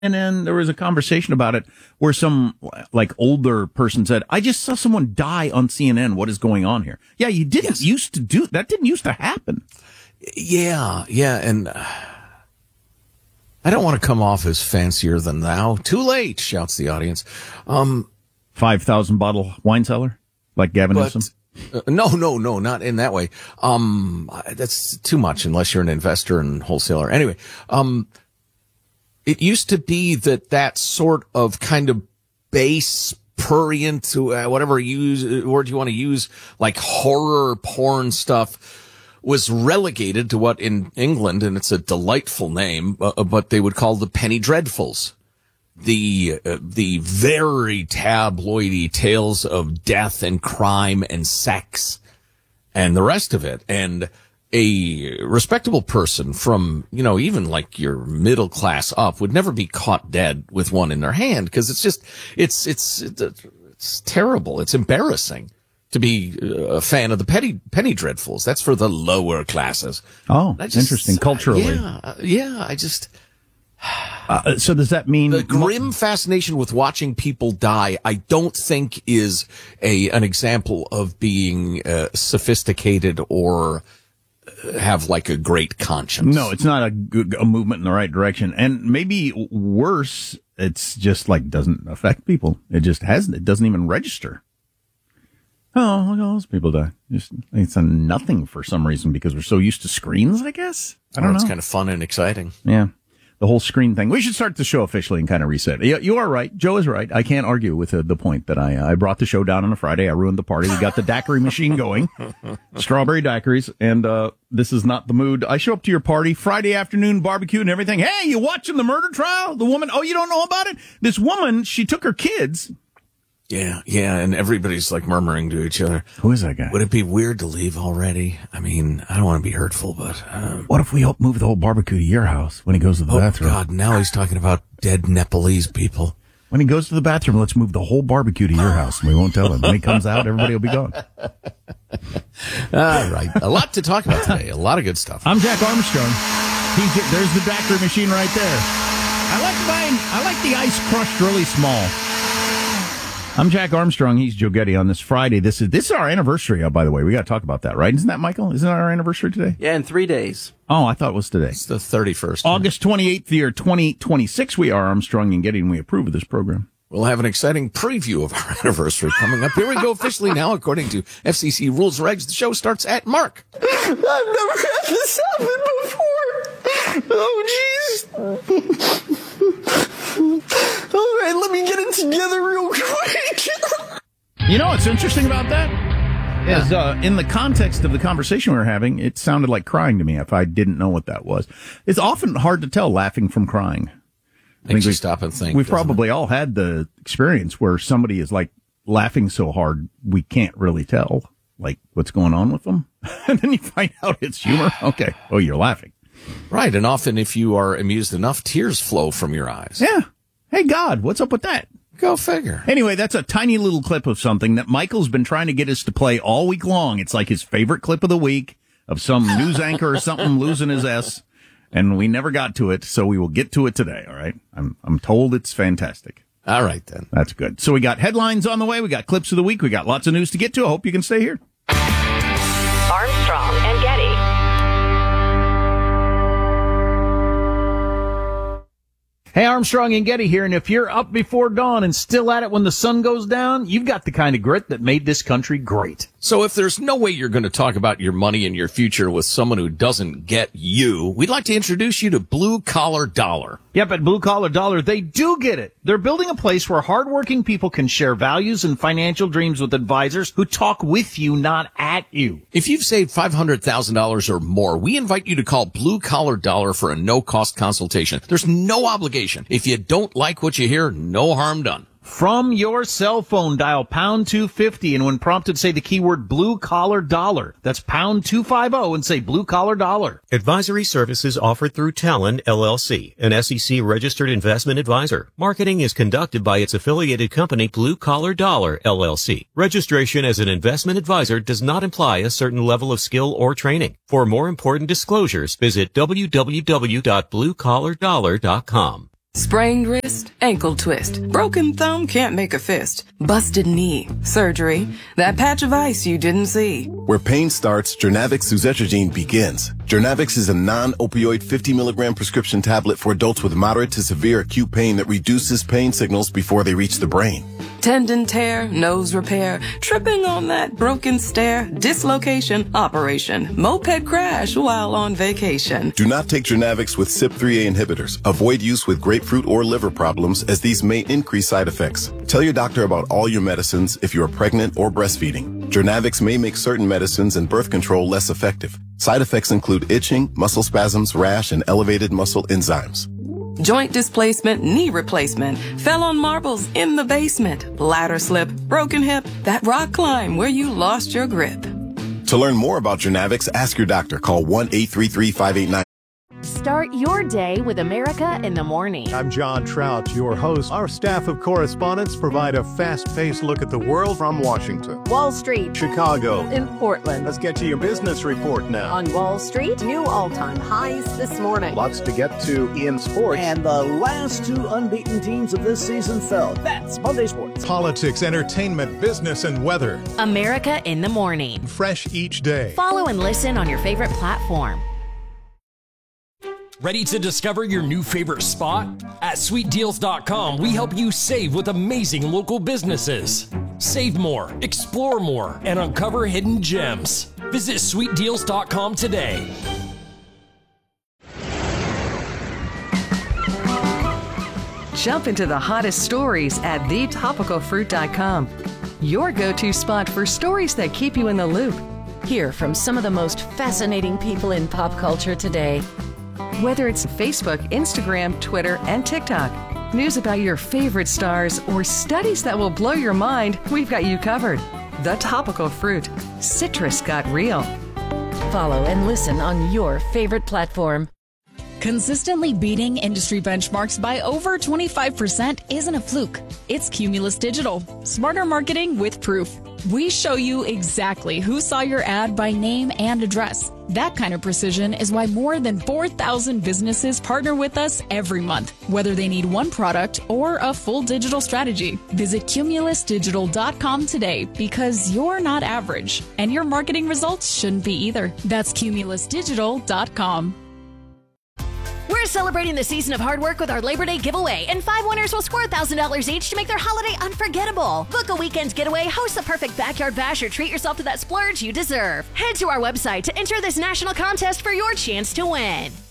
And then there was a conversation about it where some like older person said, I just saw someone die on CNN. What is going on here? Yeah, you didn't used to do that. Didn't used to happen. Yeah. And I don't want to come off as fancier than thou. Too late, shouts the audience. 5,000 bottle wine cellar like Gavin Newsom. No, not in that way. That's too much unless you're an investor and wholesaler. Anyway, it used to be that sort of kind of base, prurient, whatever word you want to use, like horror porn stuff, was relegated to what in England, and it's a delightful name, but they would call the penny dreadfuls. The very tabloidy tales of death and crime and sex and the rest of it. And a respectable person from, even like your middle class up would never be caught dead with one in their hand, because it's terrible. It's embarrassing to be a fan of the penny dreadfuls. That's for the lower classes. Oh, interesting. Culturally. So does that mean the grim fascination with watching people die, I don't think is an example of being sophisticated or have like a great conscience? No, it's not a movement in the right direction. And maybe worse, it's just like doesn't affect people. It just hasn't. It doesn't even register. Oh, look at all those people die. It's a nothing for some reason because we're so used to screens, I guess. I don't know. It's kind of fun and exciting. Yeah. The whole screen thing. We should start the show officially and kind of reset. You are right. Joe is right. I can't argue with the point that I brought the show down on a Friday. I ruined the party. We got the daiquiri machine going. Strawberry daiquiris. And this is not the mood. I show up to your party, Friday afternoon, barbecue and everything. Hey, you watching the murder trial? The woman, you don't know about it? This woman, she took her kids. Yeah, and everybody's like murmuring to each other. Who is that guy? Would it be weird to leave already? I mean, I don't want to be hurtful, but... what if we help move the whole barbecue to your house when he goes to the bathroom? Oh, God, now he's talking about dead Nepalese people. When he goes to the bathroom, let's move the whole barbecue to your house, and we won't tell him. When he comes out, everybody will be gone. All right. A lot to talk about today. A lot of good stuff. I'm Jack Armstrong. There's the daiquiri machine right there. I like the ice crushed really small. I'm Jack Armstrong. He's Joe Getty on this Friday. This is our anniversary, by the way. We got to talk about that, right? Isn't that, Michael? Isn't that our anniversary today? Yeah, in 3 days. Oh, I thought it was today. It's the 31st. August 28th, the year 2026. We are Armstrong and Getty, and we approve of this program. We'll have an exciting preview of our anniversary coming up. Here we go officially now. According to FCC rules and regs, the show starts at Mark. I've never had this happen before. Oh, jeez. All right, let me get it together real quick. You know what's interesting about that? Yeah. Is in the context of the conversation we were having, it sounded like crying to me if I didn't know what that was. It's often hard to tell laughing from crying. Makes you stop and think. We've probably all had the experience where somebody is like laughing so hard we can't really tell like what's going on with them. And then you find out it's humor. Okay. Oh, you're laughing. Right. And often if you are amused enough, tears flow from your eyes. Yeah. Hey, God, what's up with that? Go figure. Anyway, that's a tiny little clip of something that Michael's been trying to get us to play all week long. It's like his favorite clip of the week of some news anchor or something losing his S. And we never got to it, so we will get to it today, all right? I'm told it's fantastic. All right, then. That's good. So we got headlines on the way. We got clips of the week. We got lots of news to get to. I hope you can stay here. Armstrong and Getty. Hey, Armstrong and Getty here, and if you're up before dawn and still at it when the sun goes down, you've got the kind of grit that made this country great. So if there's no way you're going to talk about your money and your future with someone who doesn't get you, we'd like to introduce you to Blue Collar Dollar. Yep, at Blue Collar Dollar, they do get it. They're building a place where hardworking people can share values and financial dreams with advisors who talk with you, not at you. If you've saved $500,000 or more, we invite you to call Blue Collar Dollar for a no-cost consultation. There's no obligation. If you don't like what you hear, no harm done. From your cell phone, dial pound 250, and when prompted, say the keyword Blue Collar Dollar. That's pound 250 and say Blue Collar Dollar. Advisory services offered through Talon, LLC, an SEC-registered investment advisor. Marketing is conducted by its affiliated company, Blue Collar Dollar, LLC. Registration as an investment advisor does not imply a certain level of skill or training. For more important disclosures, visit www.bluecollardollar.com. Sprained wrist, ankle twist, broken thumb can't make a fist, busted knee, surgery, that patch of ice you didn't see. Where pain starts, Jernavix suzetrigine begins. Jernavix is a non-opioid 50 milligram prescription tablet for adults with moderate to severe acute pain that reduces pain signals before they reach the brain. Tendon tear, nose repair, tripping on that broken stair, dislocation, operation, moped crash while on vacation. Do not take Jernavix with CYP3A inhibitors. Avoid use with grapefruit or liver problems, as these may increase side effects. Tell your doctor about all your medicines if you are pregnant or breastfeeding. Jernavix may make certain medicines and birth control less effective. Side effects include itching, muscle spasms, rash, and elevated muscle enzymes. Joint displacement, knee replacement, fell on marbles in the basement, ladder slip, broken hip, that rock climb where you lost your grip. To learn more about Jernavix, ask your doctor. Call 1-833-589. Start your day with America in the Morning. I'm John Trout, your host. Our staff of correspondents provide a fast-paced look at the world from Washington, Wall Street, Chicago, in Portland. Let's get to your business report now. On Wall Street, new all-time highs this morning. Lots to get to in sports. And the last two unbeaten teams of this season fell. That's Monday Sports. Politics, entertainment, business, and weather. America in the Morning. Fresh each day. Follow and listen on your favorite platform. Ready to discover your new favorite spot? At sweetdeals.com, we help you save with amazing local businesses. Save more, explore more, and uncover hidden gems. Visit sweetdeals.com today. Jump into the hottest stories at thetopicalfruit.com. Your go-to spot for stories that keep you in the loop. Hear from some of the most fascinating people in pop culture today. Whether it's Facebook, Instagram, Twitter, and TikTok, news about your favorite stars, or studies that will blow your mind, we've got you covered. The Topical Fruit. Citrus got real. Follow and listen on your favorite platform. Consistently beating industry benchmarks by over 25% isn't a fluke. It's Cumulus Digital. Smarter marketing with proof. We show you exactly who saw your ad by name and address. That kind of precision is why more than 4,000 businesses partner with us every month, whether they need one product or a full digital strategy. Visit cumulusdigital.com today, because you're not average, and your marketing results shouldn't be either. That's cumulusdigital.com. We're celebrating the season of hard work with our Labor Day giveaway, and 5 winners will score $1,000 each to make their holiday unforgettable. Book a weekend getaway, host the perfect backyard bash, or treat yourself to that splurge you deserve. Head to our website to enter this national contest for your chance to win.